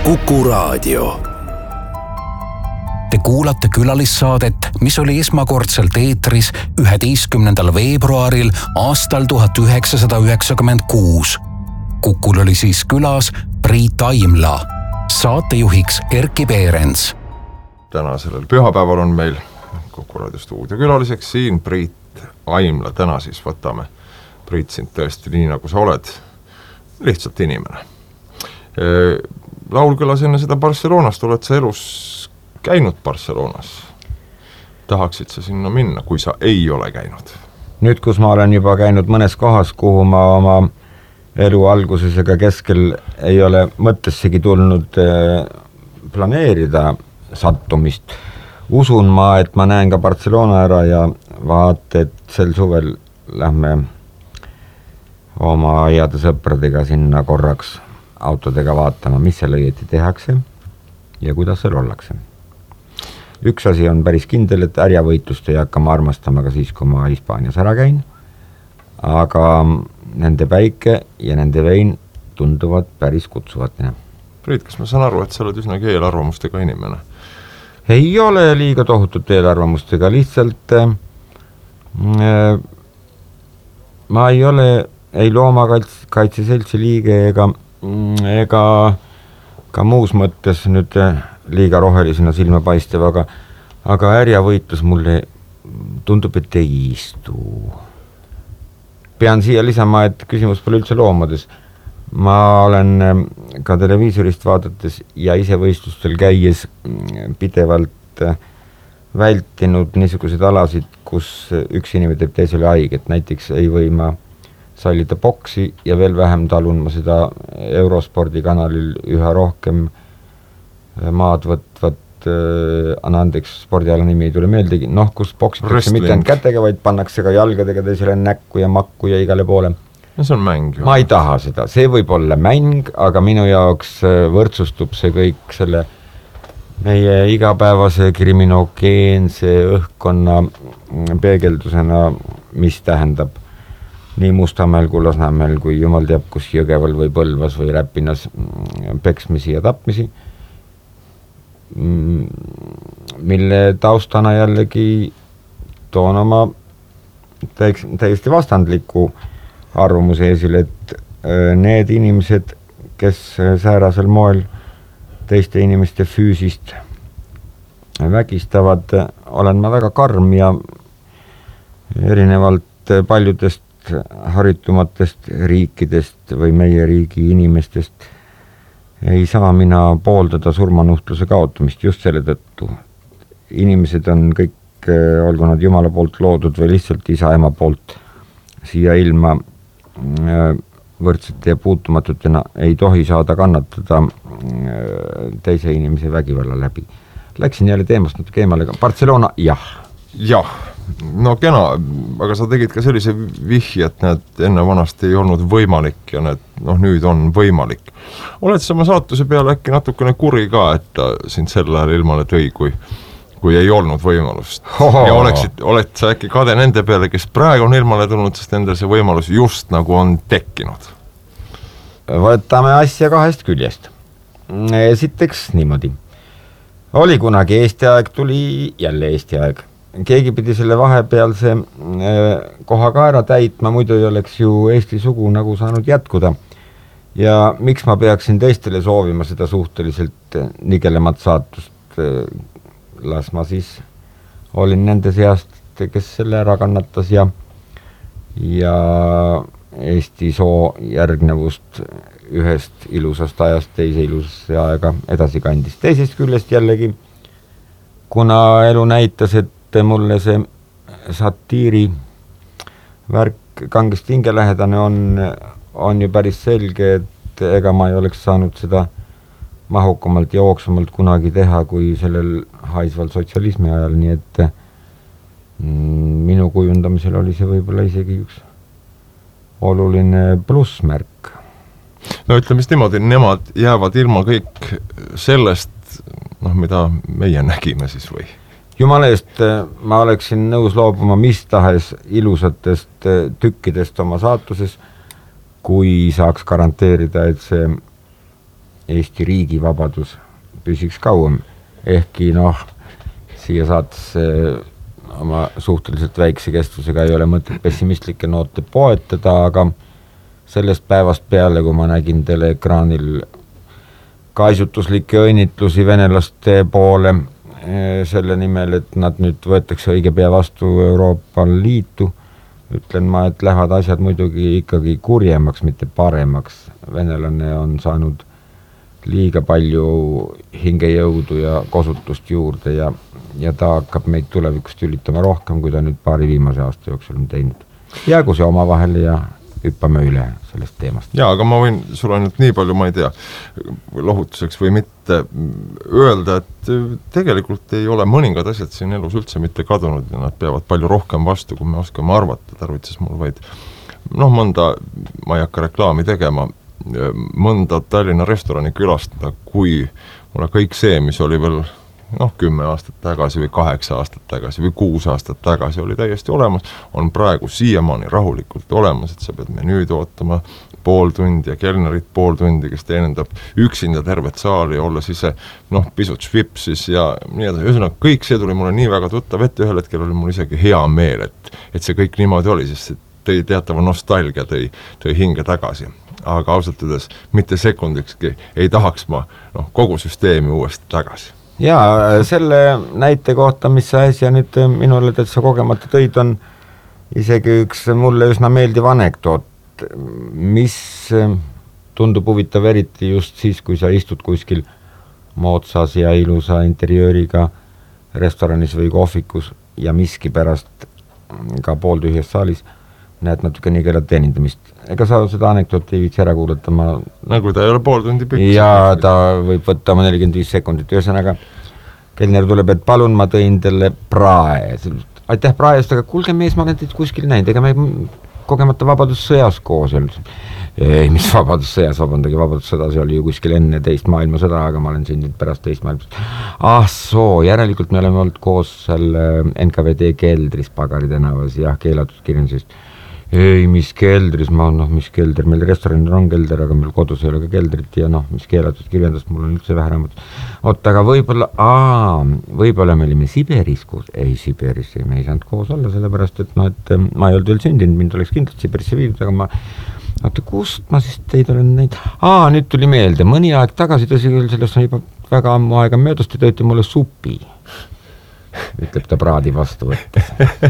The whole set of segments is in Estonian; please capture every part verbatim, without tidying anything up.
Kuku Raadio. Te kuulate külalissaadet, mis oli esmakordselt eetris üheteistkümnendal veebruaril aastal tuhat üheksasada üheksakümmend kuus. Kukul oli siis külas Priit Aimla, saatejuhiks Erkki Peerens. Täna sellel pühapäeval on meil Kuku Raadio stuudio külaliseks siin Priit Aimla. Täna siis võtame Priit sind tõesti nii, nagu sa oled, lihtsalt inimene. Laul kõlas enne seda Barcelonast, oled sa elus käinud Barcelonas? Tahaksid sa sinna minna, kui sa ei ole käinud? Nüüd, kus ma olen juba käinud mõnes kohas, kuhu ma oma elu alguses ega keskel ei ole mõttessegi tulnud planeerida sattumist, usun ma, et ma näen ka Barcelona ära ja vaat, et sel suvel lähme oma heade sõpradega sinna korraks autodega vaatama, mis seal õieti tehakse ja kuidas seal ollakse. Üks asi on päris kindel, et ärjavõitlust ei hakka ma armastama ka siis, kui ma Hispaanias ära käin, aga nende päike ja nende vein tunduvad päris kutsuvatena. Priit, kas ma saan aru, et sa oled üsnagi eelarvamustega inimene? Ei ole liiga tohutut eelarvamustega, lihtsalt äh, ma ei ole ei loomakaitseseltsi liige ega ega ka muus mõttes nüüd liiga rohelisena silma paistev, aga, aga ärjavõitlus mulle tundub, et ei istu. Pean siia lisama, et küsimus pole üldse loomades. Ma olen ka televiisorist vaadates ja ise võistlustel käies pidevalt vältinud niisuguseid alasid, kus üks inimene teeb teisele haiget, näiteks ei või ma sallida boksi ja veel vähem talun ma seda Eurospordi kanalil üha rohkem maad võtvat, anna andeks, spordiala nimi ei tule meeldegi, noh, kus boksitakse mitte ainult kätega, vaid pannakse ka jalgadega teisele näkku ja makku ja igale poole. No see on mäng. Ma ei taha seda, see võib olla mäng, aga minu jaoks võrdsustub see kõik selle meie igapäevase kriminogeense õhkkonna peegeldusena, mis tähendab nii Mustamäel kui Lasnamäel kui jumal teab, kus Jõgeval või Põlvas või Räpinas peksmisi ja tapmisi, mille taustana jällegi toon oma täiesti vastandliku arvamuse esile, et need inimesed, kes säärasel moel teiste inimeste füüsist vägistavad, olen ma väga karm ja erinevalt paljudest haritumatest riikidest või meie riigi inimestest ei saa mina pooldada surmanuhtluse kaotamist just selle tõttu. Inimesed on kõik, olgu nad Jumala poolt loodud või lihtsalt isa-ema poolt siia ilma võrdsete ja puutumatutena, ei tohi saada kannatada teise inimese vägivalla läbi. Läksin jälle teemast natuke eemale. Barcelona, jah. Jah. No kena, aga sa tegid ka sellise vihje, et need enne vanasti ei olnud võimalik ja need, noh, nüüd on võimalik. Oled sa oma saatuse peale äkki natukene kuri ka, et ta sind sel ajal ilmale tõi, kui, kui ei olnud võimalust? Oho. Ja oleksid, oled sa äkki kade nende peale, kes praegu on ilmale tulnud, sest nendel see võimalus just nagu on tekkinud? Võtame asja kahest küljest. Esiteks niimoodi. Oli kunagi Eesti aeg, tuli jälle Eesti aeg. Keegi pidi selle vahepealse koha ka ära täitma, muidu ei oleks ju Eesti sugu nagu saanud jätkuda. Ja miks ma peaksin teistele soovima seda suhteliselt nigelemat saatust? Las ma siis olin nende seast, kes selle ära kannatas ja, ja Eesti soo järgnevust ühest ilusast ajast teise ilusasse aega edasi kandis. Teisest küljest jällegi, kuna elu näitas, et mulle see satiiri värk kangest hingelähedane on, on ju päris selge, et ega ma ei oleks saanud seda mahukamalt ja jooksvamalt kunagi teha, kui sellel haisval sotsialismi ajal, nii et minu kujundamisel oli see võib-olla isegi üks oluline plussmärk. No ütleme siis niimoodi, nemad jäävad ilma kõik sellest, noh, mida meie nägime siis või? Jumala eest, ma oleksin nõus loobuma mis tahes ilusatest tükkidest oma saatuses, kui saaks garanteerida, et see Eesti riigi vabadus püsiks kauem, ehkki noh, siia saates oma suhteliselt väikse kestusega ei ole mõtet pessimistlikke noote poetada, aga sellest päevast peale, kui ma nägin teleekraanil kaisutuslikke õnnitlusi venelaste poole selle nimel, et nad nüüd võetakse õige pea vastu Euroopa Liitu, ütlen ma, et lähevad asjad muidugi ikkagi kurjemaks, mitte paremaks. Venelane on saanud liiga palju hingejõudu ja kosutust juurde ja, ja ta hakkab meid tulevikust ülitama rohkem, kui ta nüüd paari viimase aasta jooksul on teinud. Jäägu see oma vahel ja hüppame üle sellest teemast. Jaa, aga ma võin sulle ainult nii palju, ma ei tea, lohutuseks või mitte öelda, et tegelikult ei ole mõningad asjad siin elus üldse mitte kadunud ja nad peavad palju rohkem vastu, kui me oskame arvata. Tarvitses mul vaid, noh, mõnda, ma ei hakka reklaami tegema, mõnda Tallinna restorani külastada, kui mulle kõik see, mis oli veel noh, kümme aastat tagasi või kaheksa aastat tagasi või kuus aastat tagasi oli täiesti olemas, on praegu siiamaani rahulikult olemas, et sa pead menüüd ootama pool tundi ja kelnerit pool tundi, kes teenendab üksinda tervet saali, olles ise noh, pisut švipsis ja nii edasi. Ühesõnaga, kõik see tuli mulle nii väga tuttav ette, ühel hetkel oli mul isegi hea meel, et, et see kõik niimoodi oli, sest tõi teatava nostalgia, tõi, tõi hinge tagasi. Aga ausalt üles, mitte sekundikski ei tahaks ma noh, kogu süsteemi uuesti tagasi. Jaa, selle näite kohta, mis sa äsja nüüd minule täitsa kogemata tõid, on isegi üks mulle üsna meeldiv anekdoot, mis tundub huvitav eriti just siis, kui sa istud kuskil moodsas ja ilusa interjööriga restoranis või kohvikus ja miski pärast ka pooltühjas saalis näed natuke nii keelad teenindamist. Ega sa seda anekdooti ei viitsi ära kuulata, ma... Nagu ta ei ole pool tundi pikk. Ja ta võib võtta oma nelikümmend viis sekundit. Ühesõnaga, kelner tuleb, et palun, ma tõin teile prae. Aitäh praest, aga kuulge mees, ma olen teid kuskil näinud, ega me kogemata vabadussõjas koos olnud. Ei, mis vabadussõjas, vabandagi, vabadussõda, see oli ju kuskil enne teist maailmasõda, aga ma olen siin nüüd pärast teist maailmasõda. Ah soo, järelikult me oleme olnud koos seal N K V D keldris Pagari tänavas, jah, keelatud kirjandusest. Ei, mis keldris, ma noh, mis kelder, meil restoranil on kelder, aga meil kodus ei ole ka keldrit ja noh, mis keelatud kirjandust, mul on üldse vähe raamat. Oot, aga võib-olla, aa, võib-olla me olime Siberis koos, ei Siberis, ei, me ei saanud koos olla, sellepärast, et noh, et ma ei olnud veel sündinud, mind oleks kindlalt Siberisse viidud, aga ma, oota, kust ma siis teid olen neid, aa, nüüd tuli meelde, mõni aeg tagasi, tõsi küll, sellest on juba väga ammu aega möödus, te tõite mulle supi. Ütleb ta praadi vastu võttes.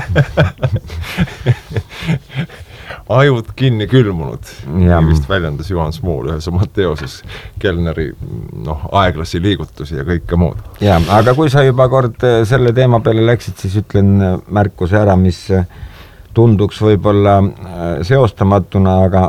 Ajud kinni külmunud. Ja. Vist väljendas Juhan Smool ühes oma teoses kelneri noh, aeglasi liigutusi ja kõike muud. Ja, aga kui sa juba kord selle teema peale läksid, siis ütlen märkuse ära, mis tunduks võib-olla seostamatuna, aga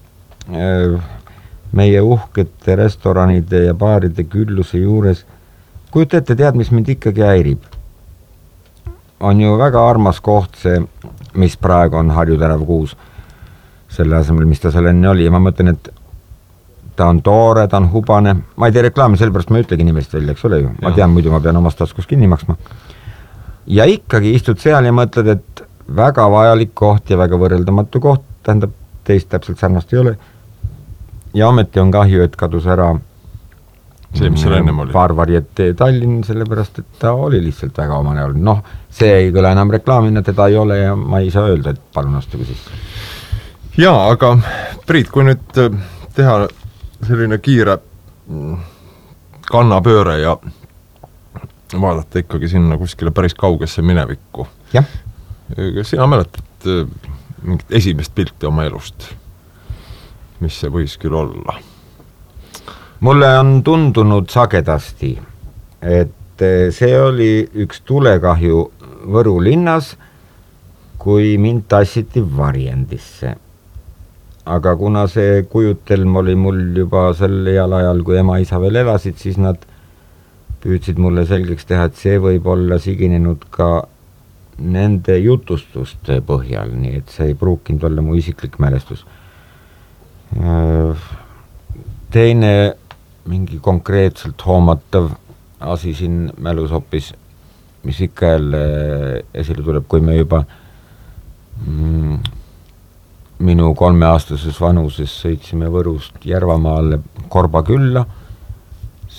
meie uhkete restoranide ja baaride külluse juures kujuta ette, tead, mis mind ikkagi häirib. On ju väga armas koht see, mis praegu on Harju Tänav kuus, selle asemel, mis ta seal enne oli, ja ma mõtlen, et ta on toore, ta on hubane, ma ei tee reklaami, sellepärast ma ütlegi nimest välja, eks ole ju, ma tean, muidu ma pean omast taskus kinni maksma. Ja ikkagi istud seal ja mõtled, et väga vajalik koht ja väga võrreldamatu koht, tähendab, teist täpselt sarnast ei ole, ja ometi on kahju, et kadus ära see, mis seal ennem oli. Baarvarjete Tallinn, sellepärast, et ta oli lihtsalt väga oma näol. Noh, see ei kõle enam reklaamina, teda ei ole ja ma ei saa öelda, et palun astugu siis. Jaa, aga Priit, kui nüüd teha selline kiire kannapööre ja vaadata ikkagi sinna kuskile päris kaugesse minevikku. Jah. Kas sina mäletad mingit esimest pilti oma elust? Mis see võis küll olla? Mulle on tundunud sagedasti, et see oli üks tulekahju Võru linnas, kui mind tassiti varjendisse. Aga kuna see kujutelm oli mul juba sel heal ajal, kui ema isa veel elasid, siis nad püüdsid mulle selgeks teha, et see võib olla siginenud ka nende jutustuste põhjal, nii et see ei pruukinud olla mu isiklik mälestus. Teine mingi konkreetselt hoomatav asi siin mälus hoopis, mis ikka jälle esile tuleb, kui me juba mm, minu kolmeaastases vanuses sõitsime Võrust Järvamaale Korba külla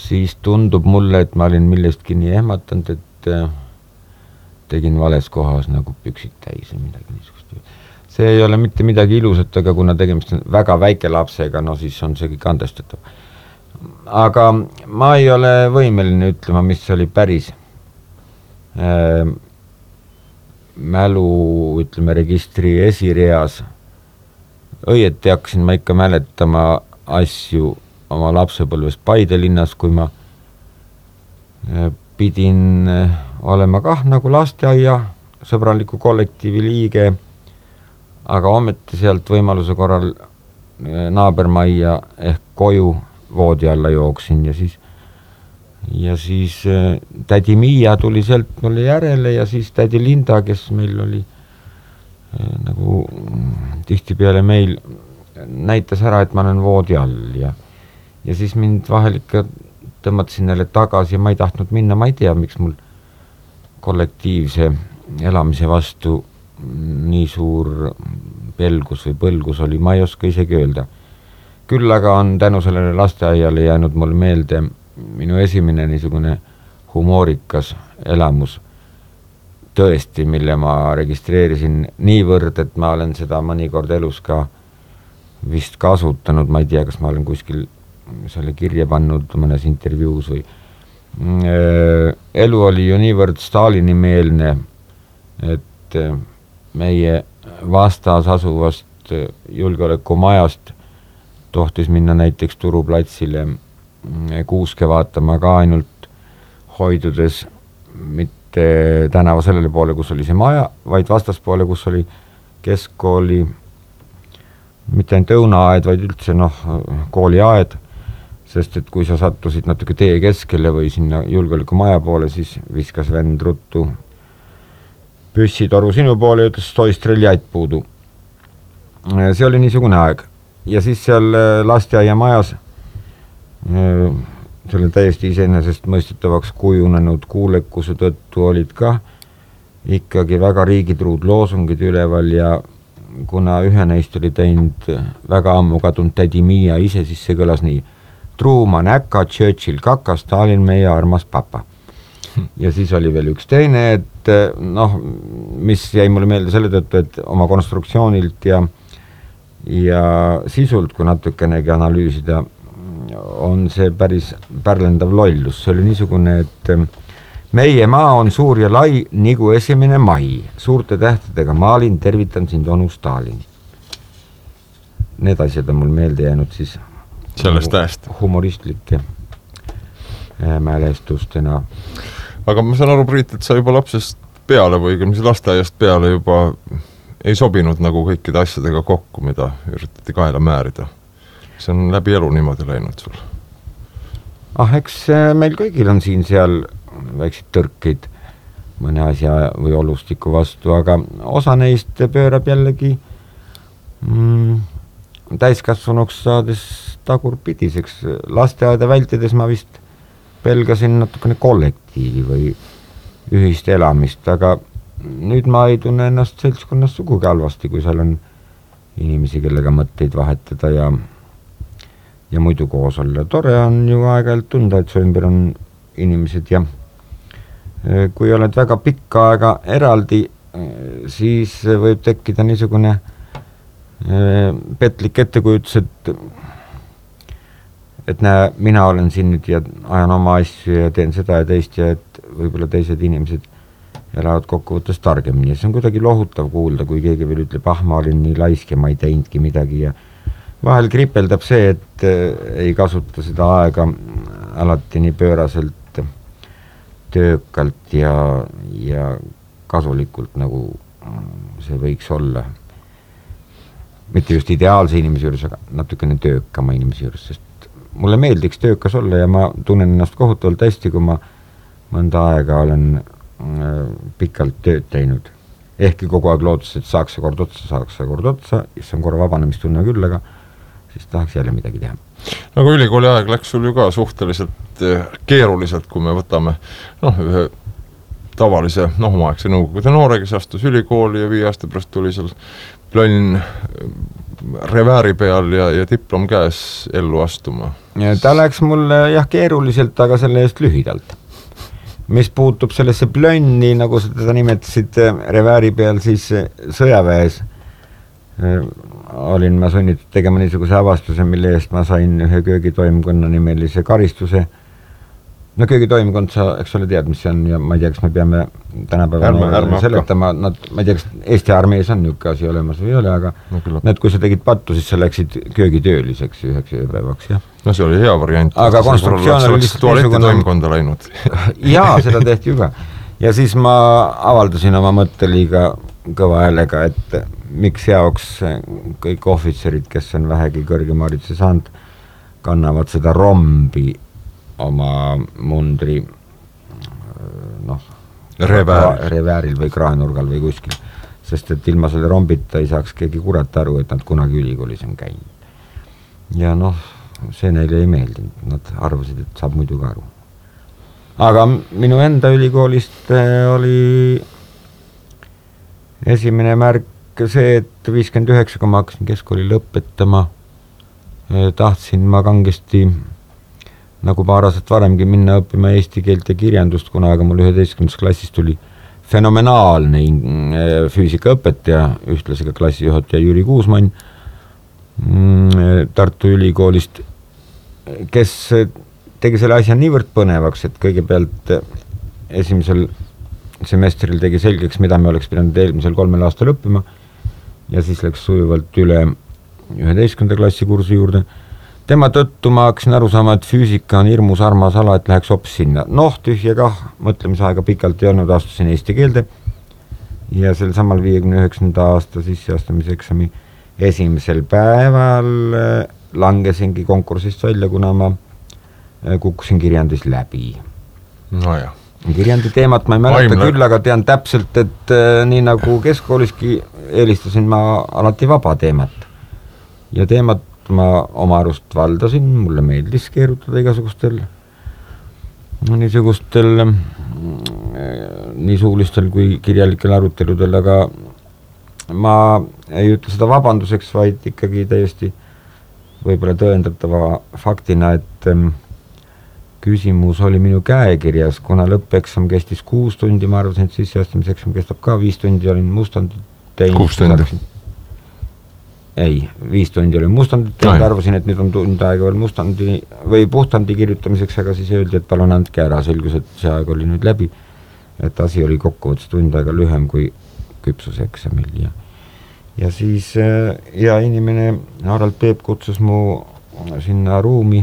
siis tundub mulle, et ma olin millestki nii ehmatanud, et tegin vales kohas nagu püksid täis või midagi niisugust. See ei ole mitte midagi ilusat, aga kuna tegemist on väga väike lapsega, no siis on see kõik andestatav. Aga ma ei ole võimeline ütlema, mis oli päris äh, mälu, ütleme, registri esireas. Õieti hakkasin ma ikka mäletama asju oma lapsepõlvest Paide linnas, kui ma pidin olema kah nagu lasteaia sõbraliku kollektiivi liige, aga ometi sealt võimaluse korral naabermajja ehk koju voodi alla jooksin ja siis ja siis tädi Miia tuli sealt mulle järele ja siis tädi Linda, kes meil oli nagu tihtipeale meil, näitas ära, et ma olen voodi all ja ja siis mind vahel ikka tõmatasin neile tagasi ja ma ei tahtnud minna, ma ei tea, miks mul kollektiivse elamise vastu nii suur pelgus või põlgus oli, ma ei oska isegi öelda. Küll aga on tänu sellele lasteaiale jäänud mul meelde minu esimene niisugune humoorikas elamus tõesti, mille ma registreerisin niivõrd, et ma olen seda mõnikord elus ka vist kasutanud, ma ei tea, kas ma olen kuskil selle kirja pannud mõnes intervjuus või elu oli ju niivõrd Stalini-meelne, et meie vastas asuvast julgeolekumajast tohtis minna näiteks Turuplatsile kuuske vaatama ka ainult hoidudes mitte tänava sellele poole, kus oli see maja, vaid vastaspoole, kus oli keskkooli mitte ainult õunaaed, vaid üldse noh, kooliaed, sest et kui sa sattusid natuke tee keskele või sinna julgeolekumaja poole, siis viskas vend ruttu püssitoru sinu poole ja ütles, toi streljaid puudu. See oli niisugune aeg. Ja siis seal lasteaia majas selle täiesti iseenesest mõistetavaks kujunenud kuulekuse tõttu olid ka ikkagi väga riigitruud loosungid üleval ja kuna ühe neist oli teinud väga ammu kadunud tädi Miia ise, siis see kõlas nii: Truman äkka, Churchill kaka, Stalin meie armas papa. Ja siis oli veel üks teine, et noh, mis jäi mulle meelde selle tõttu, et oma konstruktsioonilt ja, ja sisult, kui natukenegi analüüsida, on see päris pärlendav lollus. See oli niisugune, et meie maa on suur ja lai, nagu esimene mai. Suurte tähtedega maalin, tervitan sind onu Stalin. Need asjad on mul meelde jäänud siis sellest tähest humoristlike mälestustena. Aga ma saan aru, Priit, et sa juba lapsest peale või mis lasteaiast peale juba ei sobinud nagu kõikide asjadega kokku, mida üritati kaela määrida. See on läbi elu niimoodi läinud sul. Ah, eks meil kõigil on siin seal väikseid tõrkeid mõne asja või olustiku vastu, aga osa neist pöörab jällegi mm, täiskasvanuks saades tagurpidiseks. Lasteaeda vältides ma vist pelgasin natukene kollektiivi või ühist elamist, aga nüüd ma ei tunne ennast seltskonnas sugugi halvasti, kui seal on inimesi, kellega mõtteid vahetada ja, ja muidu koos olla. Tore on ju aeg-ajalt tunda, et su ümber on inimesed ja kui oled väga pikka aega eraldi, siis võib tekkida niisugune petlik ettekujutus, et et näe, mina olen siin nüüd ja ajan oma asju ja teen seda ja teist ja et võib-olla teised inimesed elavad kokkuvõttes targemini. See on kuidagi lohutav kuulda, kui keegi veel ütleb, ah, ma olin nii laisk ja ma ei teinudki midagi ja vahel kripeldab see, et ei kasuta seda aega alati nii pööraselt töökalt ja, ja kasulikult, nagu see võiks olla. Mitte just ideaalse inimese juures, aga natukene töökama inimese juures, sest mulle meeldiks töökas olla ja ma tunnen ennast kohutavalt hästi, kui ma mõnda aega olen pikalt tööd teinud. Ehkki kogu aeg lootus, et saaks see kord otsa, saaks see kord otsa, see on korra vabanemistunne küll, aga siis tahaks jälle midagi teha. Nagu ülikooli aeg läks sul ju ka suhteliselt keeruliselt, kui me võtame noh, ühe tavalise nohumaegse nõukogude noore, kes astus ülikooli ja viie aasta pärast tuli seal plönn revääri peal ja, ja diplom käes ellu astuma. ta läks mulle jah keeruliselt, aga selle eest lühidalt. Mis puutub sellesse plönni, nagu sa teda nimetasid revääri peal, siis sõjaväes olin ma sunnitud tegema niisuguse avastuse, mille eest ma sain ühe köögitoimkonna nimelise karistuse. No köögitoimkond, sa, eks ole tead, mis see on, ja ma ei tea, kas me peame tänapäeva seletama, nad, ma ei tea, kas Eesti armees on niuke asi olemas või ei ole, aga no, need, kui sa tegid pattu, siis sa läksid köögitööliseks üheks ööpäevaks, jah. No see oli hea variant. Aga konstruktsioon oli lihtsalt tualettitoimkonda läinud. Jaa, seda tehti juba. Ja siis ma avaldasin oma mõtteliga kõva häälega, et miks jaoks kõik ohvitserid, kes on vähegi kõrgemaaritse saanud, kannavad seda rombi oma mundri noh, Revääril. revääril või kraanurgal või kuskil, sest et ilma selle rombita ei saaks keegi kurat aru, et nad kunagi ülikoolis on käinud. Ja noh, see neile ei meeldinud, nad arvasid, et saab muidu ka aru. Aga minu enda ülikoolist oli esimene märk see, et viiskümmend üheksa, kui ma hakkasin keskkooli lõpetama, tahtsin ma kangesti nagu paar aastat varemgi minna õppima eesti keelt ja kirjandust, kuna aga mul üheteistkümnendas klassis tuli fenomenaalne füüsikaõpetaja, ühtlasi ka klassijuhataja Jüri Kuusmann Tartu Ülikoolist, kes tegi selle asja niivõrd põnevaks, et kõigepealt esimesel semestril tegi selgeks, mida me oleks pidanud eelmisel kolmel aastal õppima, ja siis läks sujuvalt üle üheteistkümnenda klassi kursi juurde. Tema tõttu ma hakkasin aru saama, et füüsika on hirmus armas ala, et läheks hops sinna. Noh, tühja kah, mõtlemisaega pikalt ei olnud, astusin eesti keelde ja sel samal viiekümne üheksanda aasta sisseastamiseksami esimesel päeval langesingi konkursist välja, kuna ma kukkusin kirjandis läbi. No jah. Kirjandi teemat ma ei mäleta Vaimle. Küll, aga tean täpselt, et nii nagu keskkooliski eelistasin ma alati vaba teemat. Ja teemat ma oma arust valdasin, mulle meeldis keerutada igasugustel niisugustel nii suulistel kui kirjalikel aruteludel, aga ma ei ütle seda vabanduseks, vaid ikkagi täiesti võib-olla tõendatava faktina, et küsimus oli minu käekirjas, kuna lõppeksam kestis kuus tundi, ma arvasin, et sisseastamiseksam kestab ka viis tundi, olin mustandit teinud. Kuus tundi? Ei, viis tundi oli mustandit teinud, arvasin, et nüüd on tund aega veel mustandi või puhtandi kirjutamiseks, aga siis öeldi, et palun andke ära, selgus, et see aeg oli nüüd läbi, et asi oli kokkuvõttes tund aega lühem kui küpsuseksamil ja ja siis hea inimene Harald Peep kutsus mu sinna ruumi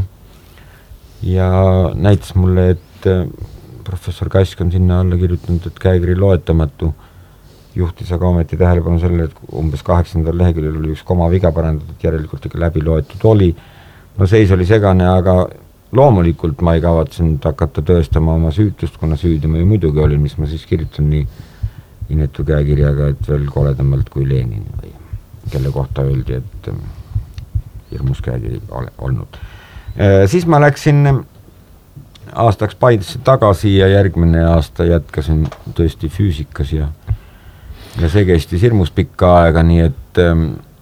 ja näitas mulle, et professor Kask on sinna alla kirjutanud, et käekiri loetamatu, juhtis aga ometi tähelepanu selle, et umbes kaheksandal leheküljel oli üks koma viga parandatud, järelikult ikka läbi loetud oli. No seis oli segane, aga loomulikult ma ei kavatsenud hakata tõestama oma süütust, kuna süüdi ma ju muidugi olin, mis ma siis kirjutan nii inetu käekirjaga, et veel koledamalt kui Lenin või kelle kohta öeldi, et hirmus käekiri ole, olnud. E, siis ma läksin aastaks Paidesse tagasi ja järgmine aasta jätkasin tõesti füüsikas ja ja see kestis hirmus pikka aega, nii et ähm,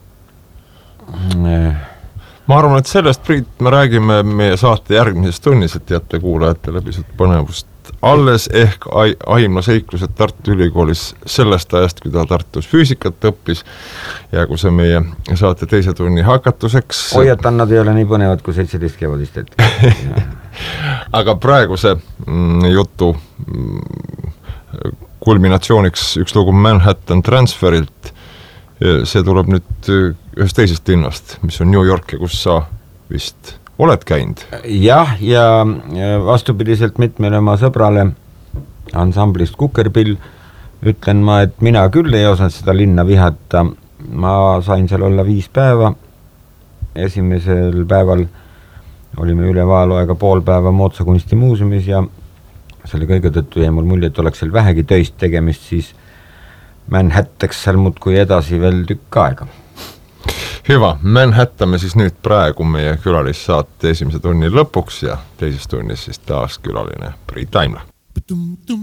äh, ma arvan, et sellest, Priit, me räägime meie saate järgmises tunnis, et jätta kuulajatele pisut põnevust alles, ehk Aimla seiklused Tartu Ülikoolis sellest ajast, kui ta Tartus füüsikat õppis ja kui see meie saate teise tunni hakatuseks. Hoiatan, nad ei ole nii põnevad kui seitseteist kevadist ette. Aga praeguse mm, jutu mm, kulminatsiooniks üks lugu Manhattan Transferilt, see tuleb nüüd ühest teisest linnast, mis on New York ja kus sa vist oled käinud. Jah, ja vastupidiselt mitmele oma sõbrale ansamblist Kukerpill ütlen ma, et mina küll ei osanud seda linna vihata. Ma sain seal olla viis päeva. Esimesel päeval olime üle Vaaloega pool päeva Mootsa kunstimuuseumis ja selle kõige tõttu jäi mul mulje, et oleks seal vähegi töist tegemist, siis Manhattaks seal muud kui edasi veel tükk aega. Hüva, Manhattame siis nüüd praegu meie külalисsaate esimese tunni lõpuks ja teises tunnis siis taas külaline Priit Aimla.